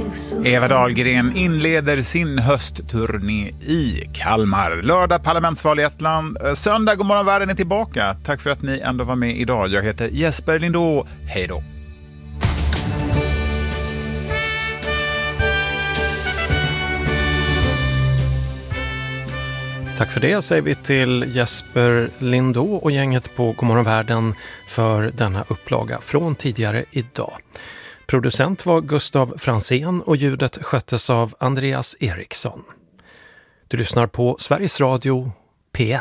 Eva Dahlgren inleder sin höstturné i Kalmar. Lördag parlamentsval i Estland. Söndag, god morgon världen är tillbaka. Tack för att ni ändå var med idag. Jag heter Jesper Lindå. Hej då. Tack för det säger vi till Jesper Lindå och gänget på Godmorgon Världen för denna upplaga från tidigare idag. Producent var Gustav Fransén och ljudet sköttes av Andreas Eriksson. Du lyssnar på Sveriges Radio P1.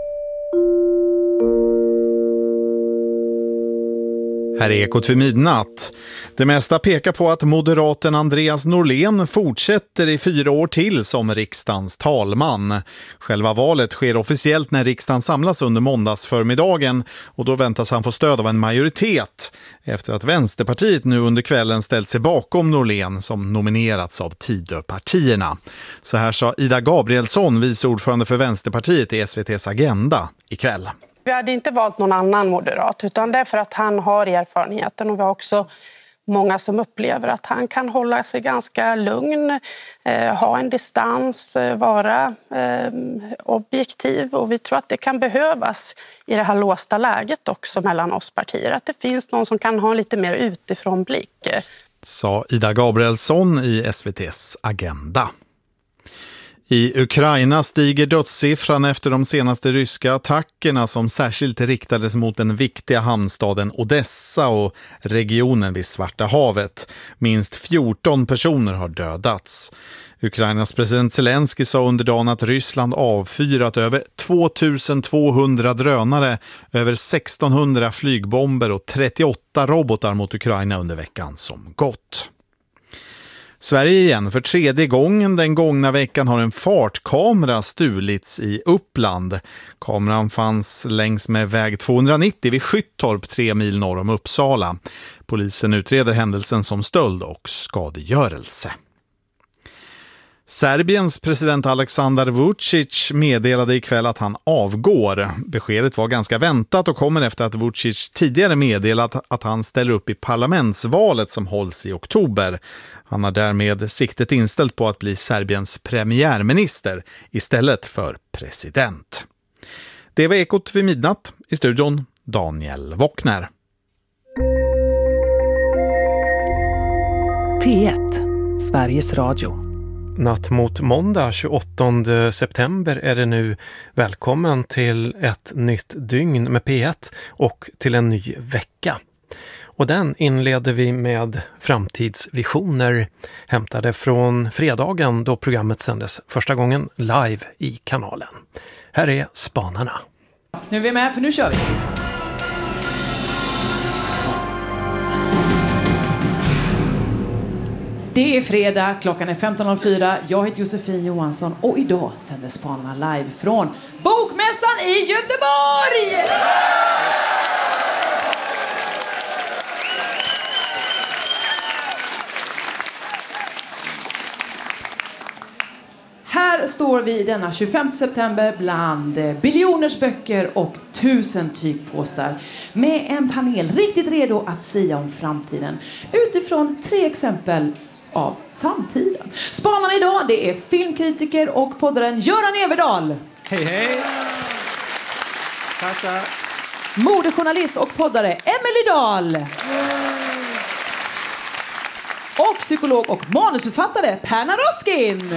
Här är Ekot vid midnatt. Det mesta pekar på att moderaten Andreas Norlén fortsätter i 4 år till som riksdagens talman. Själva valet sker officiellt när riksdagen samlas under måndagsförmiddagen och då väntas han få stöd av en majoritet efter att Vänsterpartiet nu under kvällen ställt sig bakom Norlén som nominerats av Tidöpartierna. Så här sa Ida Gabrielsson, vice ordförande för Vänsterpartiet i SVT:s Agenda ikväll. Vi hade inte valt någon annan moderat utan det är för att han har erfarenheten och vi har också många som upplever att han kan hålla sig ganska lugn, ha en distans, vara objektiv och vi tror att det kan behövas i det här låsta läget också mellan oss partier. Att det finns någon som kan ha en lite mer utifrån blick. Sa Ida Gabrielsson i SVT:s Agenda. I Ukraina stiger dödssiffran efter de senaste ryska attackerna som särskilt riktades mot den viktiga hamnstaden Odessa och regionen vid Svarta havet. Minst 14 personer har dödats. Ukrainas president Zelensky sa under dagen att Ryssland avfyrat över 2200 drönare, över 1600 flygbomber och 38 robotar mot Ukraina under veckan som gått. Sverige igen. För 3:e gången den gångna veckan har en fartkamera stulits i Uppland. Kameran fanns längs med väg 290 vid Skyttorp 3 mil norr om Uppsala. Polisen utreder händelsen som stöld och skadegörelse. Serbiens president Aleksandar Vučić meddelade ikväll att han avgår. Beskedet var ganska väntat och kommer efter att Vučić tidigare meddelat att han ställer upp i parlamentsvalet som hålls i oktober. Han har därmed siktet inställt på att bli Serbiens premiärminister istället för president. Det var Ekot vid midnatt. I studion Daniel Wockner. P1, Sveriges Radio. Natt mot måndag 28 september är det nu. Välkommen till ett nytt dygn med P1 och till en ny vecka. Och den inleder vi med framtidsvisioner hämtade från fredagen då programmet sändes första gången live i kanalen. Här är Spanarna. Nu är vi med för nu kör vi. Det är fredag, klockan är 15.04. Jag heter Josefin Johansson och idag sänder Spanarna live från Bokmässan i Göteborg! Här står vi denna 25 september bland biljoners böcker och 1000 tygpåsar med en panel riktigt redo att sia om framtiden utifrån 3 exempel av samtiden. Spanarna idag, det är filmkritiker och poddaren Göran Everdahl. Hej, hej. Tack. Modejournalist och poddare Emelie Dahl. Och psykolog och manusförfattare Perna Roskin.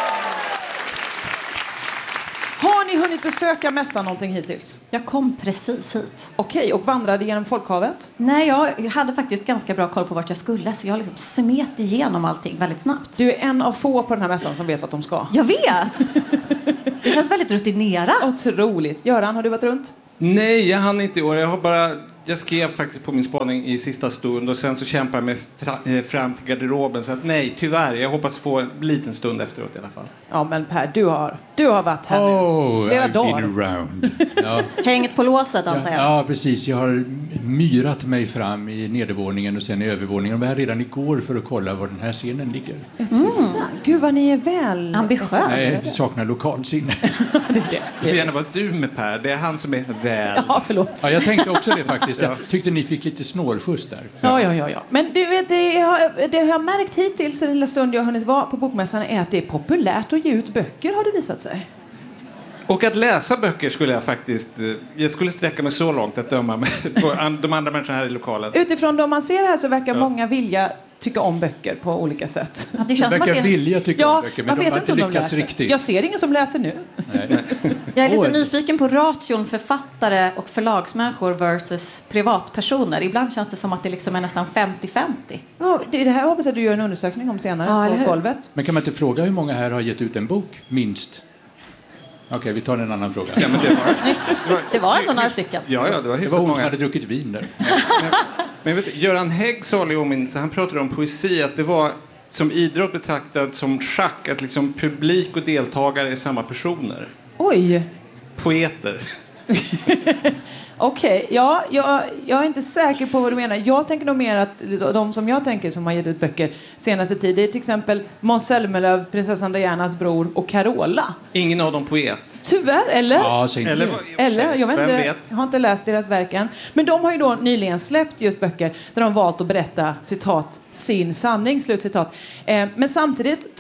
Har ni hunnit besöka mässan någonting hittills? Jag kom precis hit. Okej, och vandrade genom folkhavet? Nej, jag hade faktiskt ganska bra koll på vart jag skulle. Så jag liksom smet igenom allting väldigt snabbt. Du är en av få på den här mässan som vet vart de ska. Jag vet! Det känns väldigt rutinerat. Otroligt. Göran, har du varit runt? Nej, jag hann inte i år. Jag skrev faktiskt på min spaning i sista stund och sen så kämpar jag mig fram till garderoben. Så att nej, tyvärr. Jag hoppas få en liten stund efteråt i alla fall. Ja, men Per, du har varit här nu. Flera dagar. Ja. Hänget på låset, antar jag. Ja, precis. Jag har myrat mig fram i nedervåningen och sen i övervåningen. Jag var här redan igår för att kolla var den här scenen ligger. Gud, vad ni är väl ambitiös. Nej, jag saknar lokalsinne. Det får gärna vara du med Per. Det är han som är väl. Ja, förlåt. Ja, jag tänkte också det faktiskt. Jag tyckte ni fick lite snålskjuts där. Ja. Men du vet, det jag har märkt hittills i den lilla stund jag har hunnit vara på bokmässan är att det är populärt att ge ut böcker, har det visat sig. Och att läsa böcker skulle jag faktiskt... Jag skulle sträcka mig så långt att döma mig på de andra människorna här i lokalen. Utifrån de man ser här så verkar många vilja tycka om böcker på olika sätt. Ja, det känns som att det... vilja tycka om böcker, men de har inte lyckats läser. riktigt. Jag ser ingen som läser nu. Nej. Jag är lite nyfiken på ration författare och förlagsmänniskor versus privatpersoner. Ibland känns det som att det liksom är nästan 50-50. Ja, det här hoppas jag du gör en undersökning om senare på golvet. Men kan man inte fråga hur många här har gett ut en bok, minst? Okej, vi tar en annan fråga. Ja, men det var ändå några stycken. Ja, det var hon som hade druckit vin där. Men vet du, Göran Hägg sa i åminnelse, han pratade om poesi, att det var som idrott betraktat som schack, att liksom publik och deltagare är samma personer. Oj! Poeter. Okej, ja, jag är inte säker på vad du menar. Jag tänker nog mer att de som jag tänker som har gett ut böcker senaste tid, det är till exempel Måns Zelmerlöw, prinsessan Dianas bror och Carola. Ingen av dem poet. Tyvärr, eller? Ja, eller jag vet inte. Jag har inte läst deras verken. Men de har ju då nyligen släppt just böcker där de valt att berätta, citat, sin sanning, slutcitat. Men samtidigt,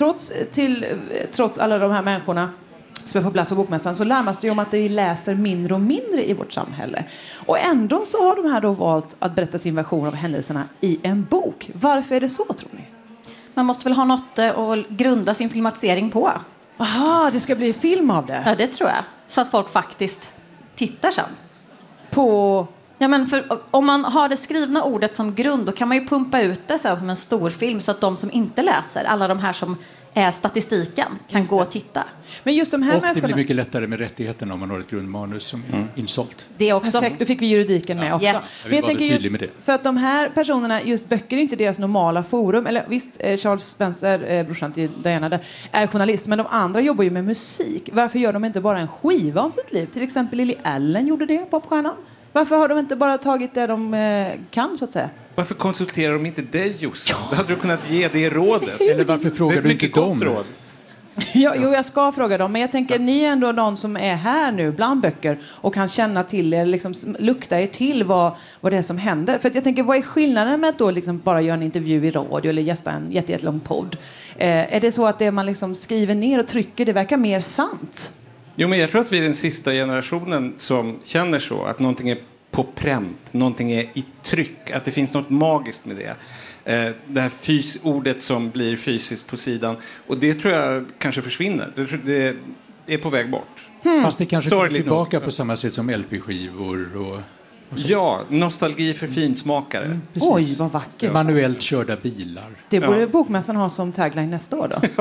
trots alla de här människorna som är på plats på bokmässan, så larmas det ju om att vi läser mindre och mindre i vårt samhälle. Och ändå så har de här då valt att berätta sin version av händelserna i en bok. Varför är det så, tror ni? Man måste väl ha något att grunda sin filmatisering på. Aha, det ska bli film av det? Ja, det tror jag. Så att folk faktiskt tittar sen. På... Ja, men för om man har det skrivna ordet som grund, då kan man ju pumpa ut det sen som en stor film, så att de som inte läser, alla de här som är statistiken, kan gå och titta. Men just de här och det blir mycket lättare med rättigheterna om man har ett grundmanus som är insålt. Det är också. Perfekt, då fick vi juridiken med också. Yes. Jag vill vara tydlig med det. För att de här personerna, just böcker är inte deras normala forum. Eller visst, Charles Spencer, brorsan till Diana, är journalist, men de andra jobbar ju med musik. Varför gör de inte bara en skiva om sitt liv? Till exempel Lily Allen gjorde det, popstjärnan. Varför har de inte bara tagit det de kan, så att säga? Varför konsulterar de inte dig, Jossan? Då hade du kunnat ge det rådet. Eller varför frågar du inte dem? Råd. Jo, jag ska fråga dem. Men jag tänker, ni är ändå någon som är här nu bland böcker och kan känna till er, liksom lukta er till vad det är som händer. För att jag tänker, vad är skillnaden med att då liksom bara göra en intervju i radio eller gästa en jättelång podd? Är det så att det man liksom skriver ner och trycker, det verkar mer sant? Jo, men jag tror att vi är den sista generationen som känner så, att någonting är på pränt, någonting är i tryck, att det finns något magiskt med det. Det här ordet som blir fysiskt på sidan, och det tror jag kanske försvinner. Det är på väg bort. Fast det kanske kommer tillbaka på samma sätt som LP-skivor och ja, nostalgi för finsmakare. Oj, vad vackert. Manuellt körda bilar. Det borde bokmässan ha som tagline nästa år då.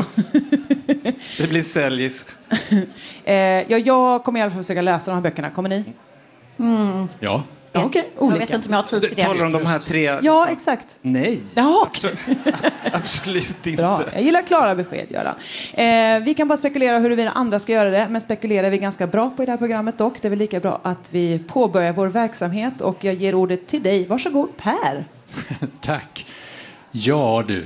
Det blir säljis. Jag kommer i alla fall försöka läsa de här böckerna. Kommer ni? Ja. Okej, olika. Jag vet inte om jag har tid till det. Talar om de här tre? Ja, exakt. Nej. Ja, absolut inte. Bra. Jag gillar klara besked, Göran. Vi kan bara spekulera huruvida andra ska göra det, men spekulerar vi ganska bra på i det här programmet dock. Det är väl lika bra att vi påbörjar vår verksamhet, och jag ger ordet till dig. Varsågod, Per. Tack. Ja, du.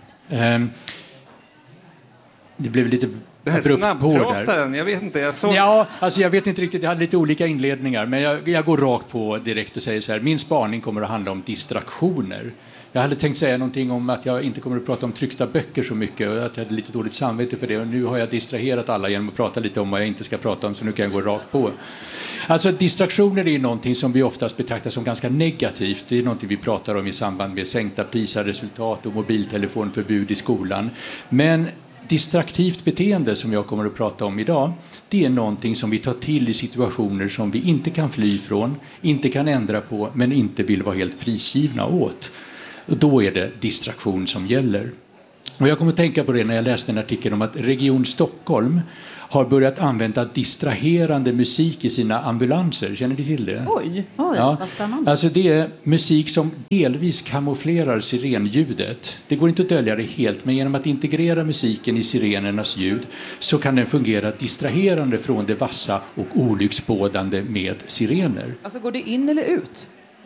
Det blev lite det här snabbprataren, jag vet inte. Jag vet inte riktigt, jag hade lite olika inledningar, men jag går rakt på direkt och säger så här: min spaning kommer att handla om distraktioner. Jag hade tänkt säga någonting om att jag inte kommer att prata om tryckta böcker så mycket, och att jag hade lite dåligt samvete för det, och nu har jag distraherat alla genom att prata lite om vad jag inte ska prata om, så nu kan jag gå rakt på. Alltså distraktioner är ju någonting som vi oftast betraktar som ganska negativt. Det är någonting vi pratar om i samband med sänkta PISA-resultat och mobiltelefonförbud i skolan. Men distraktivt beteende, som jag kommer att prata om idag, det är någonting som vi tar till i situationer som vi inte kan fly från, inte kan ändra på, men inte vill vara helt prisgivna åt. Och då är det distraktion som gäller. Och jag kommer att tänka på det när jag läste en artikel om att Region Stockholm har börjat använda distraherande musik i sina ambulanser. Känner ni till det? Oj, ja. Vad spännande. Alltså det är musik som delvis kamouflerar sirenljudet. Det går inte att dölja det helt, men genom att integrera musiken i sirenernas ljud så kan den fungera distraherande från det vassa och olycksbådande med sirener. Alltså går det in eller ut?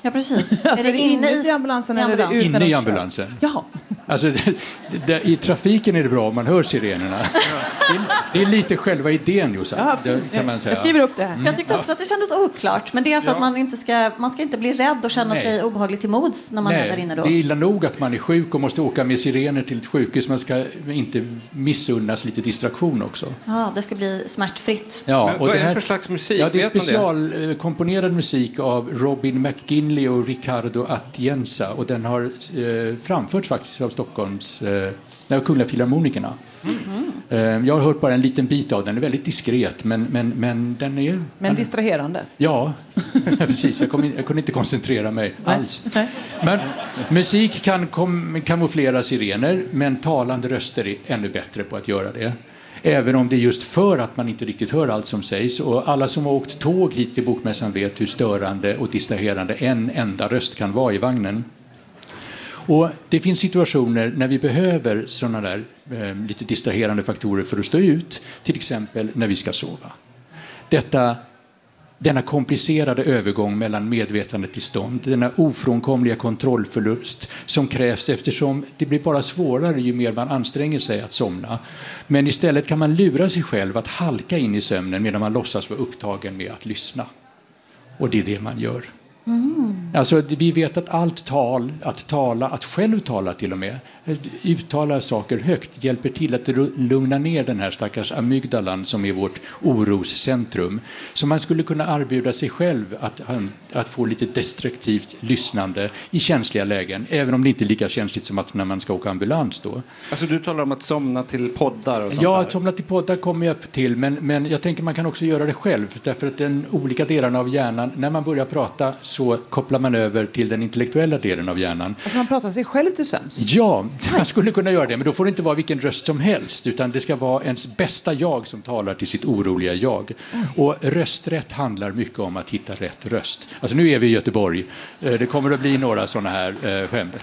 Ja, precis. Alltså, är det inne i ambulansen eller är det utan? Inne i ambulansen. Jaha. Alltså, i trafiken är det bra om man hör sirenerna. Det är lite själva idén, Jossan. Ja, absolut. Kan man säga. Jag skriver upp det här. Jag tyckte också att det kändes oklart. Men det är alltså att man ska inte bli rädd och känna sig obehagligt till mods när man är där inne då. Det är illa nog att man är sjuk och måste åka med sirener till ett sjukhus. Man ska inte missunnas lite distraktion också. Ja, det ska bli smärtfritt. Ja, men och vad är det för slags musik? Ja, det är Vet man specialkomponerad musik av Robin McGinley och Ricardo Atienza. Och den har framförts faktiskt av Stockholms Kungliga Filharmonikerna. Jag har hört bara en liten bit av den. Den är väldigt diskret, men den är... Men distraherande. Ja, precis. Jag kunde inte koncentrera mig alls. Men musik kan kamouflera sirener, men talande röster är ännu bättre på att göra det. Även om det är just för att man inte riktigt hör allt som sägs. Och alla som har åkt tåg hit till Bokmässan vet hur störande och distraherande en enda röst kan vara i vagnen. Och det finns situationer när vi behöver sådana där lite distraherande faktorer för att stå ut. Till exempel när vi ska sova. Denna komplicerade övergång mellan medvetandetillstånd, denna ofrånkomliga kontrollförlust som krävs eftersom det blir bara svårare ju mer man anstränger sig att somna. Men istället kan man lura sig själv att halka in i sömnen medan man låtsas vara upptagen med att lyssna. Och det är det man gör. Alltså, vi vet att allt tal, att själv tala till och med, uttala saker högt hjälper till att lugna ner den här stackars amygdalan som är vårt oroscentrum. Så man skulle kunna erbjuda sig själv att få lite destruktivt lyssnande i känsliga lägen, även om det inte är lika känsligt som att när man ska åka ambulans då. Alltså du talar om att somna till poddar och sånt Ja, där. att somna till poddar kommer jag upp till, men jag tänker man kan också göra det själv, därför att den olika delarna av hjärnan, när man börjar prata så kopplar man över till den intellektuella delen av hjärnan. Alltså man pratar sig själv till sömns? Ja, man skulle kunna göra det, men då får det inte vara vilken röst som helst, utan det ska vara ens bästa jag som talar till sitt oroliga jag. Och rösträtt handlar mycket om att hitta rätt röst. Alltså nu är vi i Göteborg, det kommer att bli några sådana här skämt.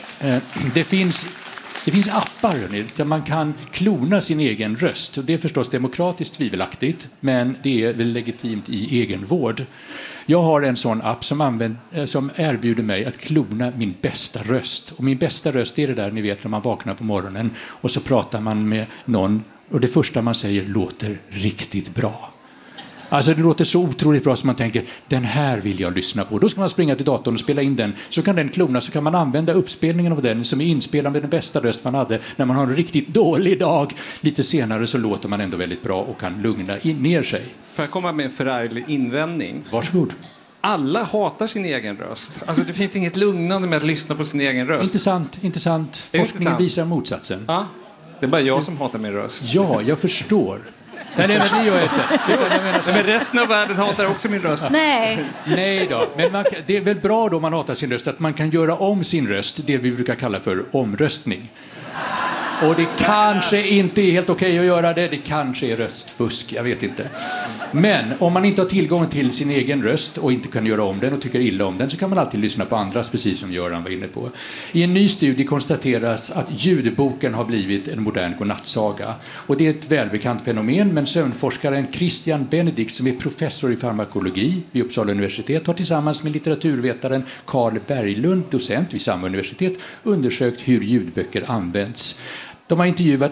Det finns appar där man kan klona sin egen röst. Det är förstås demokratiskt tvivelaktigt, men det är väl legitimt i egenvård. Jag har en sån app som erbjuder mig att klona min bästa röst. Och min bästa röst är det där ni vet när man vaknar på morgonen och så pratar man med någon och det första man säger låter riktigt bra. Alltså det låter så otroligt bra som man tänker, den här vill jag lyssna på. Då ska man springa till datorn och spela in den. Så kan den klona, så kan man använda uppspelningen av den som är inspelad med den bästa röst man hade när man har en riktigt dålig dag. Lite senare så låter man ändå väldigt bra och kan lugna ner sig. Får jag komma med en förarglig invändning? Varsågod. Alla hatar sin egen röst. Alltså det finns inget lugnande med att lyssna på sin egen röst. Intressant. Forskningen visar motsatsen. Ja, det är bara jag som hatar min röst. Ja, jag förstår. Nej, men det gör jag inte. Men resten av världen hatar också min röst. Nej då. Men det är väl bra då om man hatar sin röst att man kan göra om sin röst, det vi brukar kalla för omröstning. Och det kanske inte är helt okej att göra det. Det kanske är röstfusk, jag vet inte. Men om man inte har tillgång till sin egen röst och inte kan göra om den och tycker illa om den så kan man alltid lyssna på andras, precis som Göran var inne på. I en ny studie konstateras att ljudboken har blivit en modern godnattsaga. Och det är ett välbekant fenomen, men sömnforskaren Christian Benedikt som är professor i farmakologi vid Uppsala universitet har tillsammans med litteraturvetaren Carl Berglund, docent vid samma universitet, undersökt hur ljudböcker används. De har intervjuat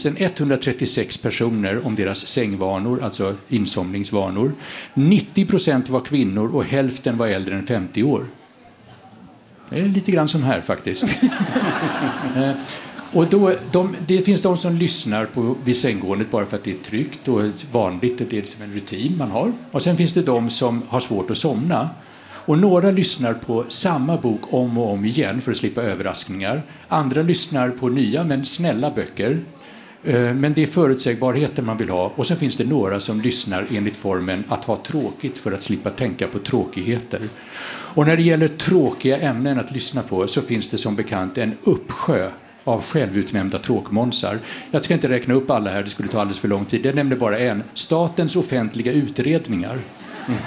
1136 personer om deras sängvanor, alltså insomningsvanor. 90% var kvinnor och hälften var äldre än 50 år. Det är lite grann som här faktiskt. Och det finns de som lyssnar på vid sänggåendet bara för att det är tryggt och vanligt, det är som en rutin man har. Och sen finns det de som har svårt att somna. Och några lyssnar på samma bok om och om igen för att slippa överraskningar. Andra lyssnar på nya men snälla böcker. Men det är förutsägbarheten man vill ha. Och så finns det några som lyssnar enligt formen att ha tråkigt för att slippa tänka på tråkigheter. Och när det gäller tråkiga ämnen att lyssna på så finns det som bekant en uppsjö av självutnämnda tråkmånsar. Jag ska inte räkna upp alla här, det skulle ta alldeles för lång tid. Jag nämnde bara en. Statens offentliga utredningar.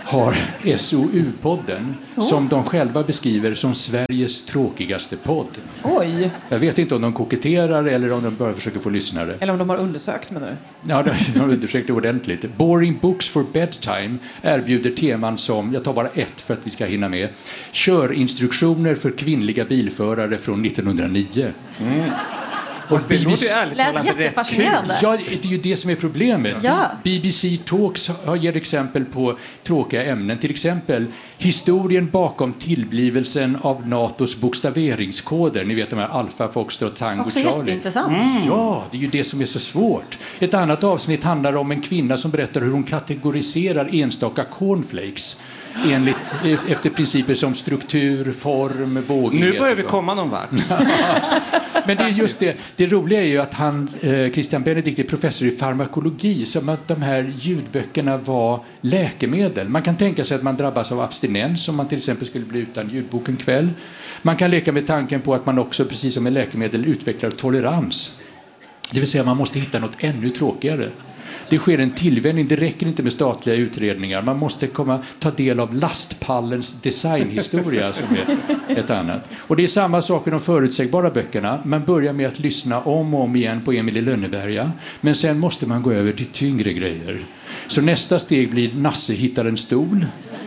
har SOU-podden som de själva beskriver som Sveriges tråkigaste podd. Oj! Jag vet inte om de koketterar eller om de bara försöker få lyssnare. Eller om de har undersökt, menar du? Ja, de har undersökt det ordentligt. Boring Books for Bedtime erbjuder teman som, jag tar bara ett för att vi ska hinna med, körinstruktioner för kvinnliga bilförare från 1909. Och det låter ju ärligt talat rätt kul. Ja, det är ju det som är problemet. Ja. BBC Talks ger exempel på tråkiga ämnen. Till exempel historien bakom tillblivelsen av NATOs bokstaveringskoder. Ni vet de här Alpha, Foxtrot, Tango, också Charlie. Jätteintressant. Ja, det är ju det som är så svårt. Ett annat avsnitt handlar om en kvinna som berättar hur hon kategoriserar enstaka cornflakes efter principer som struktur, form, vågighet. Nu börjar vi komma någon vart. Men det är just det. Det roliga är ju att Christian Benedict är professor i farmakologi, som att de här ljudböckerna var läkemedel. Man kan tänka sig att man drabbas av abstinens om man till exempel skulle bli utan ljudbok en kväll. Man kan leka med tanken på att man också, precis som med läkemedel, utvecklar tolerans. Det vill säga man måste hitta något ännu tråkigare. Det sker en tillvänjning, det räcker inte med statliga utredningar. Man måste ta del av lastpallens designhistoria som är ett annat. Och det är samma sak med de förutsägbara böckerna. Man börjar med att lyssna om och om igen på Emil i Lönneberga. Men sen måste man gå över till tyngre grejer. Så nästa steg blir Nasse hittar en stol.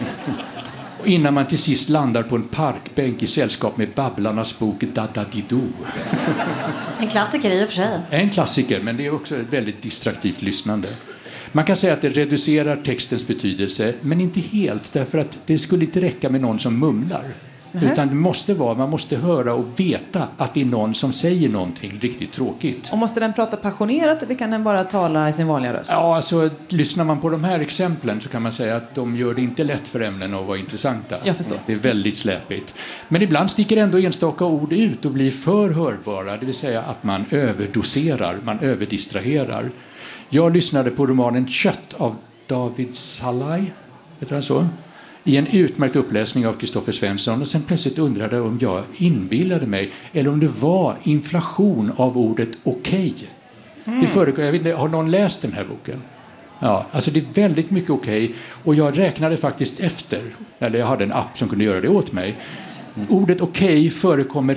Innan man till sist landar på en parkbänk i sällskap med Babblarnas bok Dadadidoo. En klassiker i och för sig. En klassiker, men det är också ett väldigt distraktivt lyssnande. Man kan säga att det reducerar textens betydelse, men inte helt, därför att det skulle inte räcka med någon som mumlar. Utan det måste vara, man måste höra och veta att det är någon som säger någonting riktigt tråkigt. Och måste den prata passionerat eller kan den bara tala i sin vanliga röst? Ja, alltså lyssnar man på de här exemplen så kan man säga att de gör det inte lätt för ämnen att vara intressanta. Jag förstår. Det är väldigt släpigt. Men ibland sticker ändå enstaka ord ut och blir för hörbara, det vill säga att man överdoserar, man överdistraherar. Jag lyssnade på romanen Kött av David Salai, heter han så? I en utmärkt uppläsning av Kristoffer Svensson, och sen plötsligt undrade om jag inbillade mig eller om det var inflation av ordet okej. Det förekommer, jag vet inte, har någon läst den här boken? Ja, alltså det är väldigt mycket okej, och jag räknade faktiskt efter, eller jag hade en app som kunde göra det åt mig. Ordet okej förekommer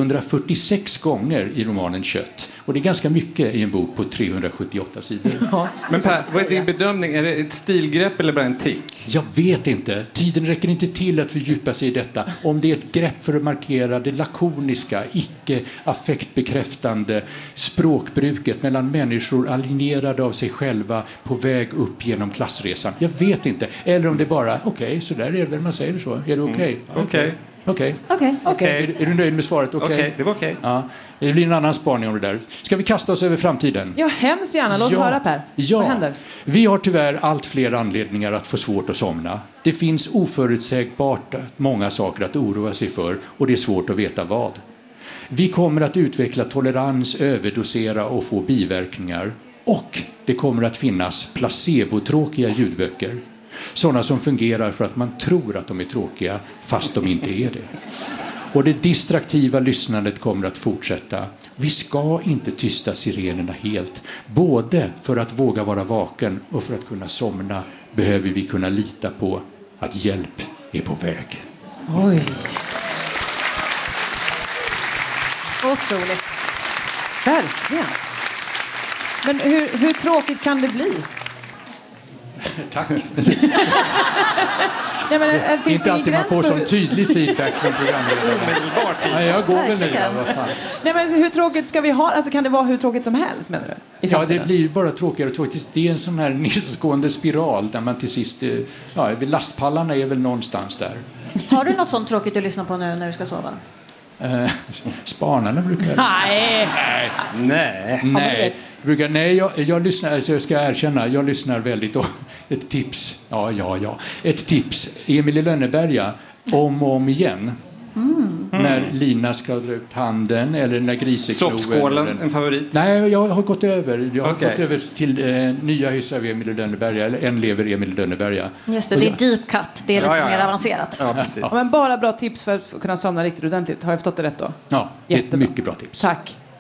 346 gånger i romanen Kött. Och det är ganska mycket i en bok på 378 sidor. Ja. Men Per, vad är din bedömning? Är det ett stilgrepp eller bara en tick? Jag vet inte. Tiden räcker inte till att fördjupa sig i detta. Om det är ett grepp för att markera det lakoniska, icke-affektbekräftande språkbruket mellan människor alienerade av sig själva på väg upp genom klassresan. Jag vet inte. Eller om det bara, okej, så där är det väl man säger så. Är det okej? Okej. Okej. Är du nöjd med svaret? Okej, det var okej. Ja, det blir en annan spaning om det där. Ska vi kasta oss över framtiden? Ja, hemskt gärna. Låt höra, Per. Vad händer? Vi har tyvärr allt fler anledningar att få svårt att somna. Det finns oförutsägbart många saker att oroa sig för, och det är svårt att veta vad. Vi kommer att utveckla tolerans, överdosera och få biverkningar. Och det kommer att finnas placebotråkiga ljudböcker. Sådana som fungerar för att man tror att de är tråkiga fast de inte är det. Och det distraktiva lyssnandet kommer att fortsätta. Vi ska inte tysta sirenerna helt. Både för att våga vara vaken och för att kunna somna behöver vi kunna lita på att hjälp är på väg. Oj. Otroligt. Verkligen. Men hur tråkigt kan det bli? Tack. Ja, men, inte alltid man får sån tydlig feedback från programledaren. Nej, jag går väl nu. Nej, men hur tråkigt ska vi ha? Alltså, kan det vara hur tråkigt som helst, menar du? Ja, det blir bara tråkigare och tråkigt. Det är en sån här nedåtgående spiral där man till sist... Ja, lastpallarna är väl någonstans där. Har du något sånt tråkigt du lyssnar på nu när du ska sova? Spanarna brukar... Nej. Jag lyssnar, alltså jag ska erkänna, jag lyssnar väldigt. Ett tips. Ett tips. Emil i Lönneberga, om och om igen. När Lina ska dra ut handen eller när griseknoen... Soppskålen, en favorit? Nej, jag har gått över. Jag har gått över till nya hyss av Emil i Lönneberga, eller En lever Emil i Lönneberga. Just det, det är deep cut. Det är lite mer avancerat. Ja, precis. Ja, men bara bra tips för att kunna somna riktigt ordentligt. Har jag förstått det rätt då? Ja, det är ett mycket bra tips. Tack.